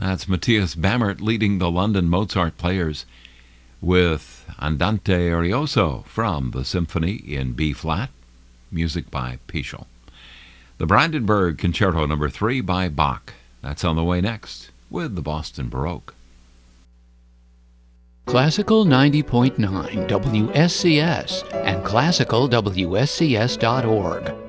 That's Matthias Bammert leading the London Mozart Players with Andante Arioso from the Symphony in B-flat, music by Pichel. The Brandenburg Concerto No. 3 by Bach. That's on the way next with the Boston Baroque. Classical 90.9 WSCS and classicalwscs.org.